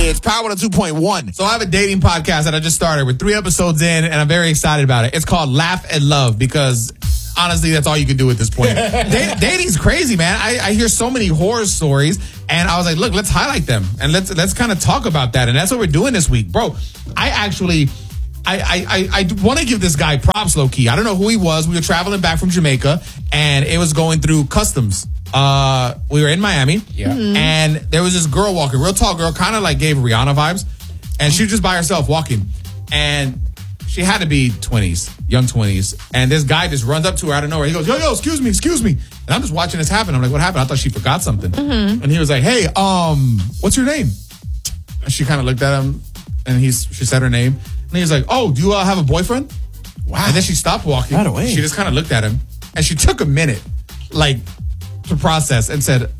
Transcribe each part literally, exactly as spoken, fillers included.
It's Power one oh two point one. So I have a dating podcast that I just started. We're three episodes in, and I'm very excited about it. It's called Laugh and Love because, honestly, that's all you can do at this point. da- dating's crazy, man. I, I hear so many horror stories, and I was like, look, let's highlight them, and let's let's kind of talk about that. And that's what we're doing this week. Bro, I actually... I I, I, I want to give this guy props, low-key. I don't know who he was. We were traveling back from Jamaica, and it was going through customs. Uh, we were in Miami, Yeah. mm-hmm. and there was this girl walking, real tall girl, kind of like gave Rihanna vibes, and she was just by herself walking, and she had to be twenties, young twenties, and this guy just runs up to her out of nowhere. He goes, yo, yo, excuse me, excuse me. And I'm just watching this happen. I'm like, what happened? I thought she forgot something. Mm-hmm. And he was like, hey, um, what's your name? And she kind of looked at him, and he's she said her name. And he was like, oh, do you uh, have a boyfriend? Wow. And then she stopped walking. Right away. She just kind of looked at him. And she took a minute, like, to process and said,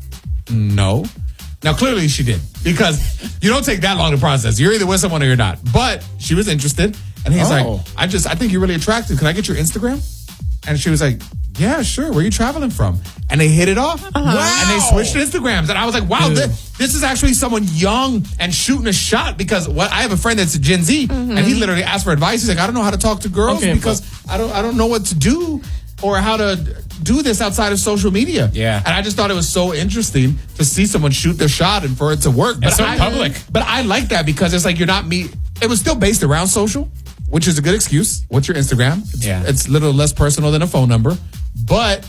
no. Now, clearly she did. Because you don't take that long to process. You're either with someone or you're not. But she was interested. And he's Oh. like, I just, I think you're really attractive. Can I get your Instagram? And she was like, yeah, sure. Where are you traveling from? And they hit it off. Uh-huh. Wow. And they switched Instagrams. And I was like, wow, this, this is actually someone young and shooting a shot because what I have a friend that's a Gen Z Mm-hmm. and he literally asked for advice. He's like, I don't know how to talk to girls Okay, because I don't I don't know what to do or how to do this outside of social media. Yeah. And I just thought it was so interesting to see someone shoot their shot and for it to work. It's so I, public. But I like that because it's like you're not me. It was still based around social, which is a good excuse. What's your Instagram? It's, Yeah. it's a little less personal than a phone number, but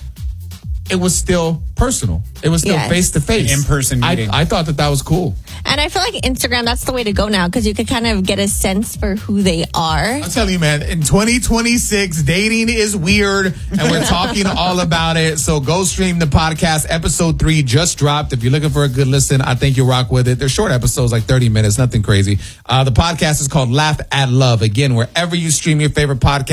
it was still personal. It was still Yes. face to face. In-person meeting. I, I thought that that was cool. And I feel like Instagram, that's the way to go now because you can kind of get a sense for who they are. I'm telling you, man, in twenty twenty-six, dating is weird, and we're talking all about it. So go stream the podcast. Episode three just dropped. If you're looking for a good listen, I think you'll rock with it. They're short episodes, like thirty minutes, nothing crazy. Uh, the podcast is called Laugh at Love. Again, wherever you stream your favorite podcast.